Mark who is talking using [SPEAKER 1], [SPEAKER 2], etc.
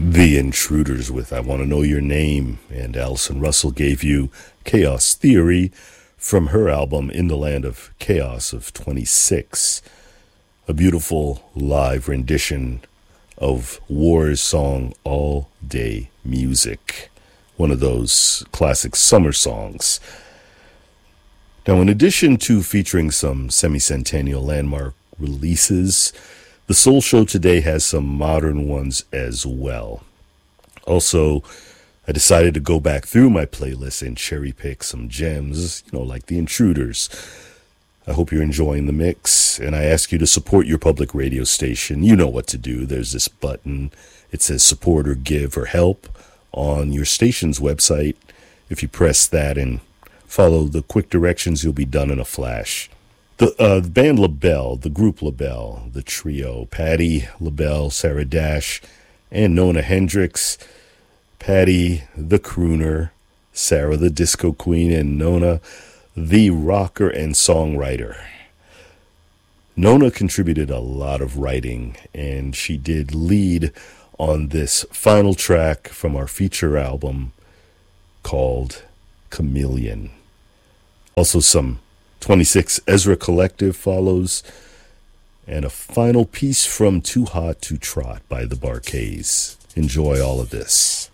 [SPEAKER 1] The Intruders with I Want to Know Your Name, and Alison Russell gave you Chaos Theory from her album In the Land of Chaos of 26. A beautiful live rendition of War's song All Day Music, one of those classic summer songs. Now, in addition to featuring some semi-centennial landmark releases, the Soul Show today has some modern ones as well. Also, I decided to go back through my playlist and cherry pick some gems, like the Intruders. I hope you're enjoying the mix, and I ask you to support your public radio station. You know what to do. There's this button. It says support or give or help on your station's website. If you press that and follow the quick directions, you'll be done in a flash. The band LaBelle, the group LaBelle, the trio, Patti LaBelle, Sarah Dash, and Nona Hendryx. Patti, the crooner, Sarah, the disco queen, and Nona, the rocker and songwriter. Nona contributed a lot of writing, and she did lead on this final track from our feature album called Chameleon. Also some 26 Ezra Collective follows, and a final piece from Too Hot to Trot by the Bar-Kays. Enjoy all of this.